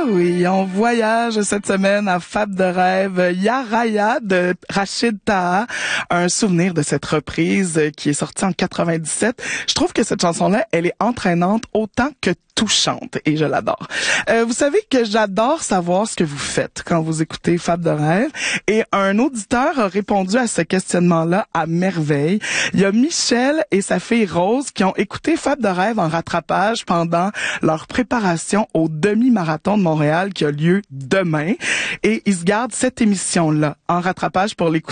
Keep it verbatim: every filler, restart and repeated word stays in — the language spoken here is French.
oui, on voyage cette semaine à Fab de rêve, Ya Raya de Rachid Taha, un souvenir de cette reprise qui est sortie en quatre-vingt-dix-sept. Je trouve que cette chanson-là, elle est entraînante autant que touchante et je l'adore. Euh, vous savez que j'adore savoir ce que vous faites quand vous écoutez Fab de rêve et un auditeur a répondu à ce questionnement-là à merveille. Il y a Michel et sa fille Rose qui ont écouté Fab de rêve en rattrapage pendant leur préparation au demi-marathon de Montréal qui a lieu demain et ils se gardent cette émission-là en rattrapage pour l'écouter